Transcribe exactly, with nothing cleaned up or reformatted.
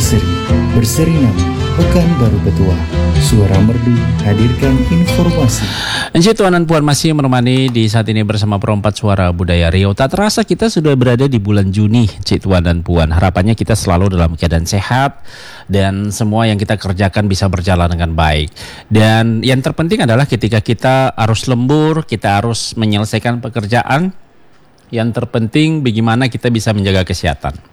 Berseri, berseri nama, Pekan Baru Petua. Suara Merdu hadirkan informasi. Encik Tuan dan Puan masih menemani di saat ini bersama Perempat Suara Budaya Riau. Tak terasa kita sudah berada di bulan Juni, Encik Tuan dan Puan. Harapannya kita selalu dalam keadaan sehat dan semua yang kita kerjakan bisa berjalan dengan baik. Dan yang terpenting adalah ketika kita harus lembur, kita harus menyelesaikan pekerjaan, yang terpenting bagaimana kita bisa menjaga kesehatan.